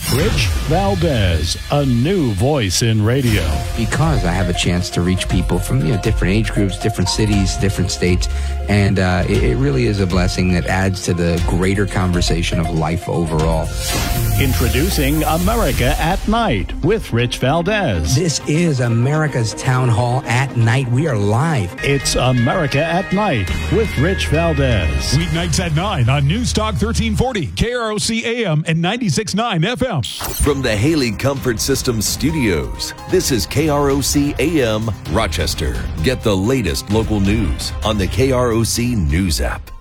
Rich Valdez, a new voice in radio. Because I have a chance to reach people from different age groups, different cities, different states, and it really is a blessing that adds to the greater conversation of life overall. Introducing America at Night with Rich Valdez. This is America's Town Hall at Night. We are live. It's America at Night with Rich Valdez. Weeknights at 9 on News Talk 1340, KROC AM and 96.9 FM. From the Haley Comfort Systems studios, this is KROC AM Rochester. Get the latest local news on the KROC News app.